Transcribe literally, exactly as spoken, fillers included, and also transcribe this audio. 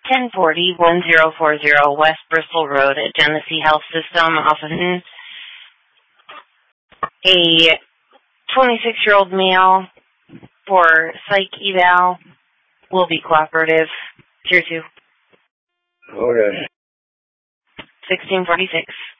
ten forty, one zero four zero West Bristol Road at Genesee Health System, Austin. A twenty-six-year-old male for psych eval will be cooperative. Tier two. Okay. sixteen forty-six.